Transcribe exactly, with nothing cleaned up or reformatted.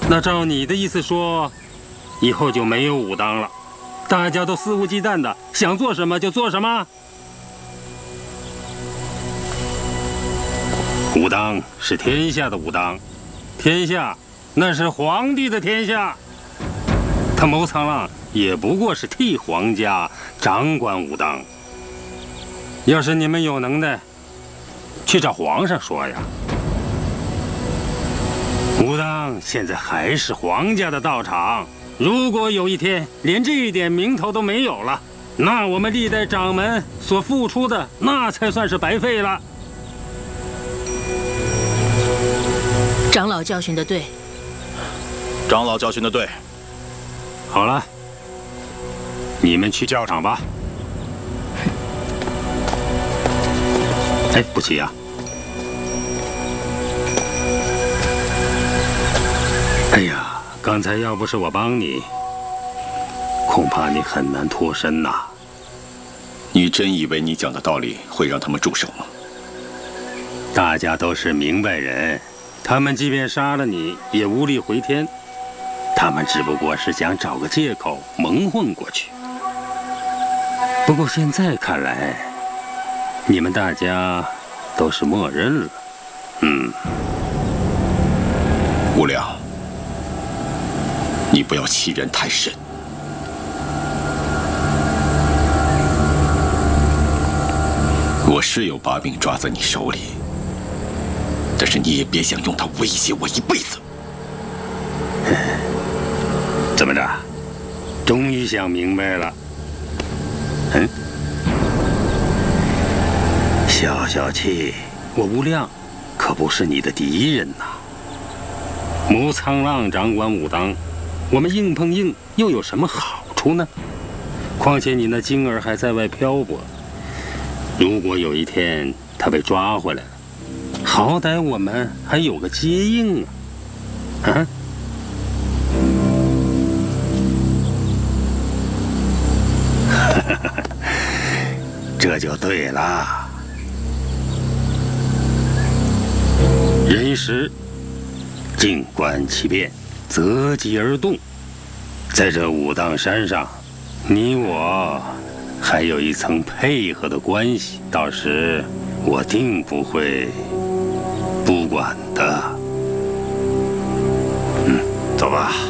那照你的意思说，以后就没有武当了，大家都肆无忌惮的，想做什么就做什么。武当是天下的武当，天下那是皇帝的天下。他谋苍浪也不过是替皇家掌管武当。要是你们有能耐，去找皇上说呀。武当现在还是皇家的道场，如果有一天连这一点名头都没有了，那我们历代掌门所付出的，那才算是白费了。 长老教训的对， 长老教训的对。 好了，你们去教场吧。哎，不齐呀！哎呀，刚才要不是我帮你，恐怕你很难脱身呐。 你真以为你讲的道理会让他们住手吗？ 大家都是明白人，他们即便杀了你，也无力回天。他们只不过是想找个借口蒙混过去。不过现在看来，你们大家都是默认了。嗯， 无良，你不要欺人太甚。我是有把柄抓在你手里，但是你也别想用它威胁我一辈子。 怎么着？终于想明白了。嗯，消消气，我无量可不是你的敌人呐。谋苍浪掌管武当，我们硬碰硬又有什么好处呢？况且你那晶儿还在外漂泊，如果有一天他被抓回来了，好歹我们还有个接应啊！啊？这就对了。人时静观其变，择机而动。在这武当山上，你我还有一层配合的关系，到时我定不会不管的。嗯，走吧。